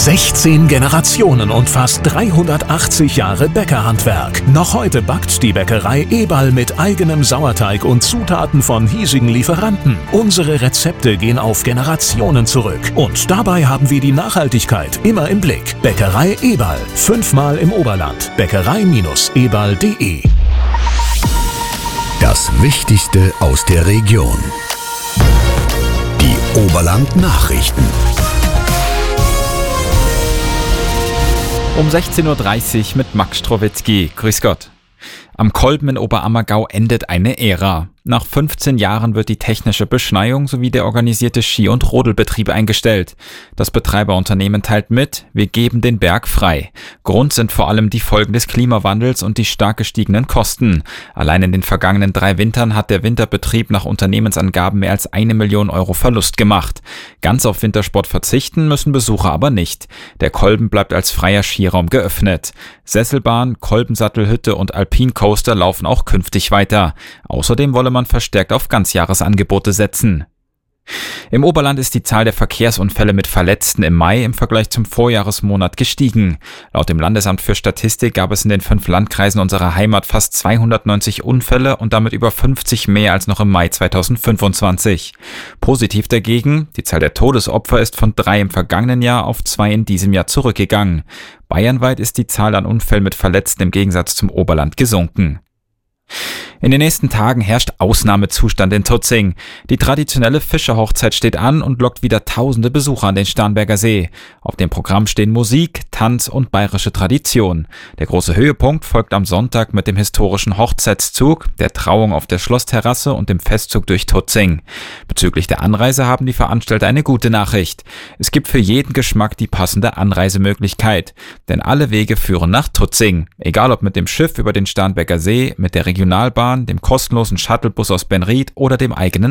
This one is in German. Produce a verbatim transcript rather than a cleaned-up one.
sechzehn Generationen und fast dreihundertachtzig Jahre Bäckerhandwerk. Noch heute backt die Bäckerei Eberl mit eigenem Sauerteig und Zutaten von hiesigen Lieferanten. Unsere Rezepte gehen auf Generationen zurück. Und dabei haben wir die Nachhaltigkeit immer im Blick. Bäckerei Eberl. Fünfmal im Oberland. Bäckerei Eberl punkt de. Das Wichtigste aus der Region. Die Oberland-Nachrichten. Um sechzehn Uhr dreißig mit Max Strowitzki. Grüß Gott. Am Kolben in Oberammergau endet eine Ära. Nach fünfzehn Jahren wird die technische Beschneiung sowie der organisierte Ski- und Rodelbetrieb eingestellt. Das Betreiberunternehmen teilt mit, wir geben den Berg frei. Grund sind vor allem die Folgen des Klimawandels und die stark gestiegenen Kosten. Allein in den vergangenen drei Wintern hat der Winterbetrieb nach Unternehmensangaben mehr als eine Million Euro Verlust gemacht. Ganz auf Wintersport verzichten müssen Besucher aber nicht. Der Kolben bleibt als freier Skiraum geöffnet. Sesselbahn, Kolbensattelhütte und Alpincoaster laufen auch künftig weiter. Außerdem wolle man verstärkt auf Ganzjahresangebote setzen. Im Oberland ist die Zahl der Verkehrsunfälle mit Verletzten im Mai im Vergleich zum Vorjahresmonat gestiegen. Laut dem Landesamt für Statistik gab es in den fünf Landkreisen unserer Heimat fast zweihundertneunzig Unfälle und damit über fünfzig mehr als noch im Mai zweitausendfünfundzwanzig. Positiv dagegen, die Zahl der Todesopfer ist von drei im vergangenen Jahr auf zwei in diesem Jahr zurückgegangen. Bayernweit ist die Zahl an Unfällen mit Verletzten im Gegensatz zum Oberland gesunken. In den nächsten Tagen herrscht Ausnahmezustand in Tutzing. Die traditionelle Fischerhochzeit steht an und lockt wieder tausende Besucher an den Starnberger See. Auf dem Programm stehen Musik, Tanz und bayerische Tradition. Der große Höhepunkt folgt am Sonntag mit dem historischen Hochzeitszug, der Trauung auf der Schlossterrasse und dem Festzug durch Tutzing. Bezüglich der Anreise haben die Veranstalter eine gute Nachricht. Es gibt für jeden Geschmack die passende Anreisemöglichkeit. Denn alle Wege führen nach Tutzing. Egal ob mit dem Schiff über den Starnberger See, mit der Regionalbahn, dem kostenlosen Shuttlebus aus Benried oder dem eigenen